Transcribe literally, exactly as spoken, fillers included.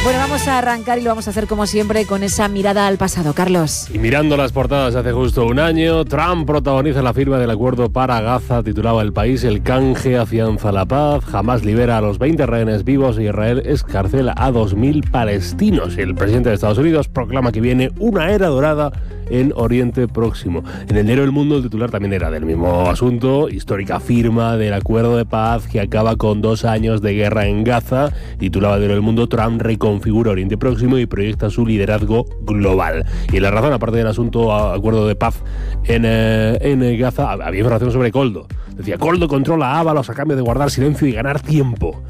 Bueno, vamos a arrancar y lo vamos a hacer como siempre con esa mirada al pasado, Carlos. Y mirando las portadas hace justo un año, Trump protagoniza la firma del acuerdo para Gaza, titulaba El País, el canje afianza la paz, Hamás libera a los veinte rehenes vivos y Israel escarcela a dos mil palestinos. El presidente de Estados Unidos proclama que viene una era dorada en Oriente Próximo. En el diario El Mundo el titular también era del mismo asunto, histórica firma del acuerdo de paz que acaba con dos años de guerra en Gaza, titulaba el diario El Mundo, Trump reconfigura Oriente Próximo y proyecta su liderazgo global. Y en La Razón, aparte del asunto acuerdo de paz en, eh, en Gaza, había información sobre Koldo. Decía, Koldo controla a Ábalos a cambio de guardar silencio y ganar tiempo.